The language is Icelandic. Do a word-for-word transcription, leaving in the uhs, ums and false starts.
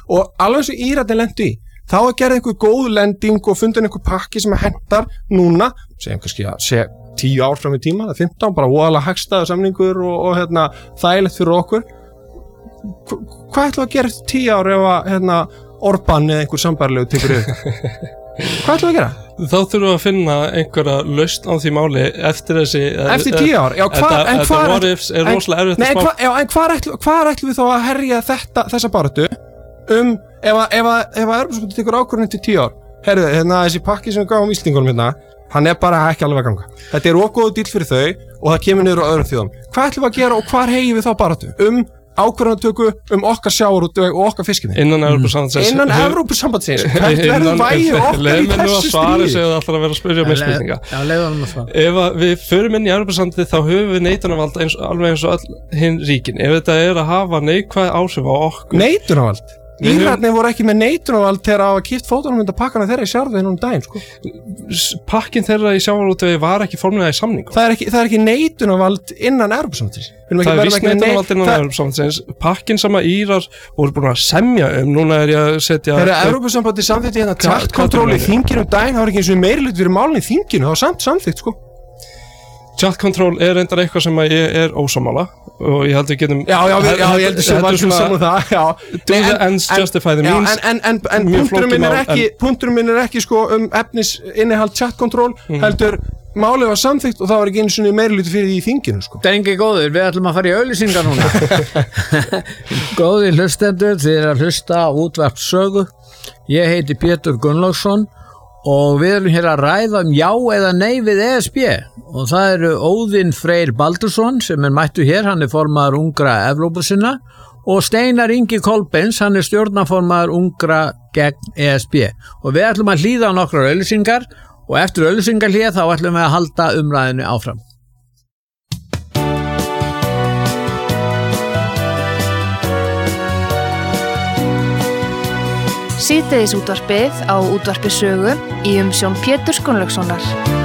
og alveg eins og Írarnir lentu í þá að gera einhver góð lending og fundin einhver pakki sem að hendar núna segjum kannski að sé tíu ár fram í tíma eða fimmtán, bara voðalega hagstæður samningur og, og hérna, þægilegt fyrir okkur Hva, hvað ætlum við að gera eftir tíu ár ef að hérna, Orbán eða einhver sambærilegu tekur yfir hvað ætlum við að gera? Þá þurfum við að finna einhverja lausn á því máli eftir þessi eftir tíu ár, já hvar en hvar what ifs er rosalega erfitt að spá já, en hvar ætlum, hvar ætlum við þá að herja þetta, þessa baráttu um ef að ef að ef að Evrópusambandið tekur ákvörðun til tíu ár herðu, hérna þessi pakki sem við gáum Íslendingunum hérna hann er bara ekki alveg að ganga þetta er ógóðu díl fyrir þau og það kemur niður á öðrum þjóðum hvað ætlum við að gera og hvar heyjum við þá baráttu um ákvörðunartöku um okkar sjávarútveg og okkar fiskimið innan Evrópusambandsins innan Evrópusambandsins hvert verður vægi okkar í þessu stríði segja það alltaf að vera að spyrja mig spurninga já, leiðu hann að svara ef við förum inn í Evrópusambandið þá höfum við neitunarvald eins, alveg eins og all hinn ríkin ef þetta er að hafa neikvæð áhrif á okkur neitunarvald Írarnir voru ekki með neitunarvald þegar að hafa kipt fótunum undan pakkana þeirra í sjávarútvegi núna um daginn sko. Pakkin þeirra í sjávarútvegi var ekki formlega í samningu það er ekki, það er ekki neitunarvald innan Evrópusambandsins það er vist neitunarvald innan Evrópusambandsins pakkin sem að Írar voru búin að semja um núna er ég að setja þegar Evrópusambandið samþykkti hérna chat-kontról í þinginu um daginn það var ekki eins og meirihluti fyrir málin í þinginu það var samt samþykkt sko chat-kontról er reyndar eitthvað sem að ég er ósammála og ég held að við getum já, já, við, já, ég held að sem var sem saman það já. do the ends justify the means en, en, en, en punkturum minn er ekki punkturum minn er ekki sko um efnis innihald chat-kontról mm. heldur málið var samþykkt og það var ekki einu sinni meirihluti fyrir því í þinginu sko Drengi góður, við ætlum að fara í auglýsingar núna Góðir hlustendur, þið er að hlusta á útvarp sögu ég heiti Pétur Gunnlaugsson og við erum hér að ræða um já eða nei við E S B og það eru Óðinn Freyr Baldursson sem er mættu hér, hann er formaður ungra Evrópusinna og Steinar Ingi Kolbeins, hann er stjórnarformaður ungra gegn E S B og við ætlum að hlýða á nokkrar auglýsingar og eftir auglýsingar hlýða þá ætlum við að halda umræðinu áfram Síðdegis útvarpið á útvarpi sögu í umsjón Péturs Gunnlaugssonar.